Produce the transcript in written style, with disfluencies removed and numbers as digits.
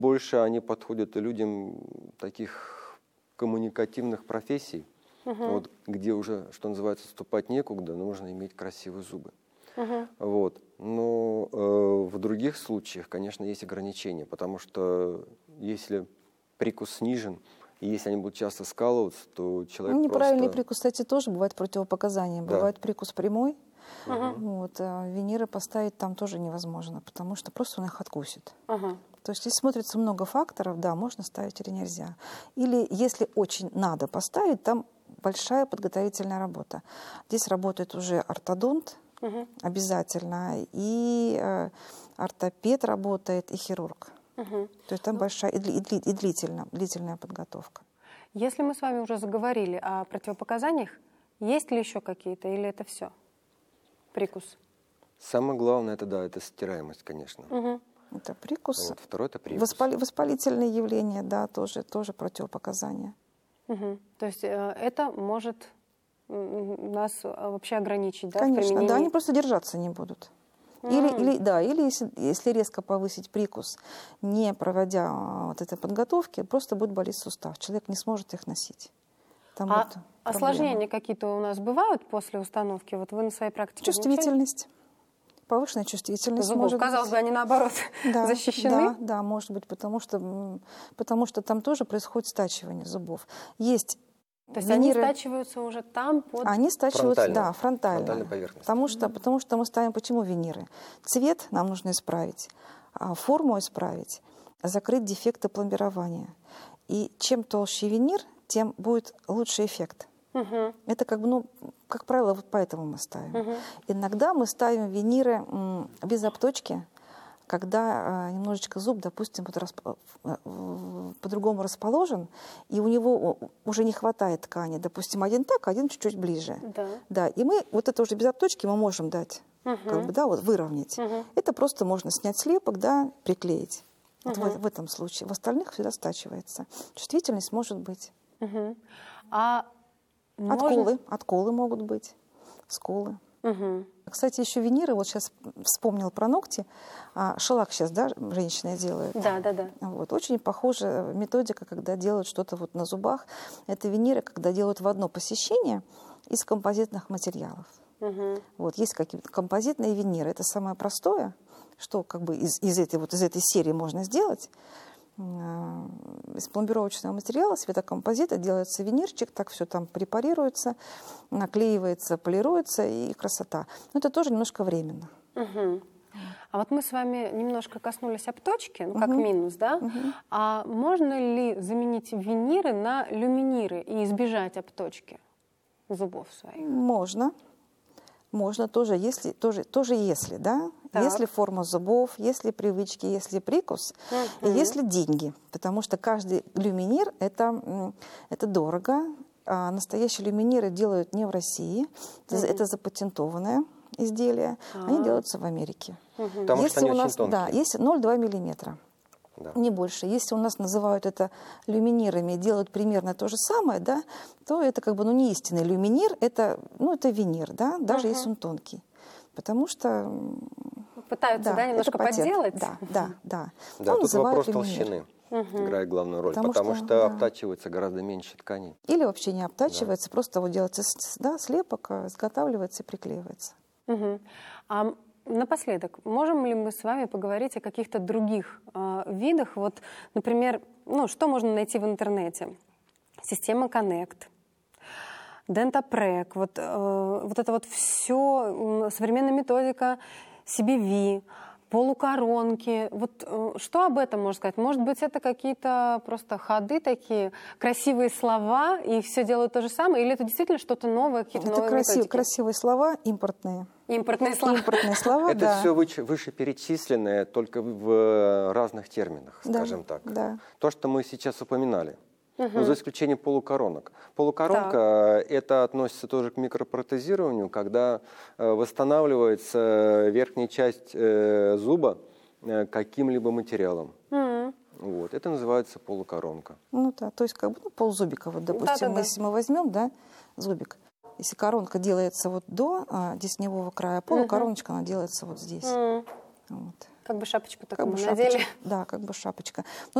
больше они подходят людям таких коммуникативных профессий, вот, где уже, что называется, ступать некуда, нужно иметь красивые зубы. Вот. Но в других случаях, конечно, есть ограничения, потому что если прикус снижен, и если они будут часто скалываться, то человек неправильный просто... прикус, кстати, тоже бывает противопоказания. Да. Бывает прикус прямой, вот, а виниры поставить там тоже невозможно, потому что просто он их откусит. То есть, если смотрится много факторов, да, можно ставить или нельзя. Или, если очень надо поставить, там большая подготовительная работа. Здесь работает уже ортодонт обязательно, и ортопед работает, и хирург. То есть там большая и длительная подготовка. Если мы с вами уже заговорили о противопоказаниях, есть ли еще какие-то, или это все? Прикус. Самое главное, это, да, это стираемость, конечно. Это прикус. Вот, второй это прикус. Воспалительные явления, да, тоже противопоказания. То есть это может нас вообще ограничить, да, Конечно, в применении? да, они просто держаться не будут. Или если резко повысить прикус, не проводя вот этой подготовки, просто будет болеть сустав. Человек не сможет их носить. Там осложнения какие-то у нас бывают после установки? Вот вы на своей практике чувствительность. Повышенная чувствительность. Зубов, казалось бы, они наоборот защищены? Да, может быть, потому что там тоже происходит стачивание зубов. Есть То есть виниры, они стачиваются уже там под... Они стачиваются, фронтально. Фронтально Фронтальной поверхности. Потому что мы ставим, почему виниры? Цвет нам нужно исправить, форму исправить, закрыть дефекты пломбирования. И чем толще винир, тем будет лучший эффект. Это как правило, вот поэтому мы ставим. Иногда мы ставим виниры без обточки, когда немножечко зуб, допустим, по-другому расположен, и у него уже не хватает ткани. Допустим, один так, один чуть-чуть ближе. Да. И мы вот это уже без обточки мы можем дать, выровнять. Это просто можно снять слепок, да, приклеить. Вот в этом случае. В остальных всегда стачивается. Чувствительность может быть. Отколы могут быть, сколы. Кстати, еще виниры, вот сейчас вспомнил про ногти, шелак сейчас, да, женщины делают. Да. Вот, очень похожая методика, когда делают что-то вот на зубах. Это виниры, когда делают в одно посещение из композитных материалов. Вот, есть какие-то композитные виниры. Это самое простое, что как бы из этой серии можно сделать. Из пломбировочного материала, светокомпозита делается винирчик, так все там препарируется, наклеивается, полируется, и красота. Но это тоже немножко временно. А вот мы с вами немножко коснулись обточки, как минус, да? А можно ли заменить виниры на люминиры и избежать обточки зубов своих? Можно тоже, если, да? Так. Если форма зубов, если привычки, если прикус, и если деньги. Потому что каждый люминир это дорого. А настоящие люминиры делают не в России. Это запатентованное изделие. Они делаются в Америке. Потому что они очень тонкие. Да, есть 0,2 миллиметра. Да. Не больше. Если у нас называют это люминирами и делают примерно то же самое, да, то это как бы не истинный люминир, это винир, да, даже если он тонкий. Потому что... Пытаются, немножко подделать? Да. Да, тут вопрос толщины играет главную роль, потому что обтачивается гораздо меньше тканей. Или вообще не обтачивается, просто вот делается слепок, изготавливается и приклеивается. А напоследок, можем ли мы с вами поговорить о каких-то других видах? Вот, например, что можно найти в интернете? Система Connect, Дентапрек, вот это вот все, современная методика CBV, полукоронки. Вот что об этом можно сказать? Может быть, это какие-то просто ходы такие, красивые слова, и все делают то же самое? Или это действительно что-то новое, какие-то новые методики? Это красивые слова, импортные. Импортные слова. Это все вышеперечисленное, только в разных терминах, скажем так. Да. То, что мы сейчас упоминали. За исключением полукоронок. Полукоронка это относится тоже к микропротезированию, когда восстанавливается верхняя часть зуба каким-либо материалом. Вот. Это называется полукоронка. То есть как бы ползубика. Вот, допустим, если мы возьмем, зубик. Если коронка делается вот до десневого края, полукороночка она делается вот здесь. Вот. Как бы шапочку Как такую бы надели. шапочка. Да, как бы шапочка. Ну,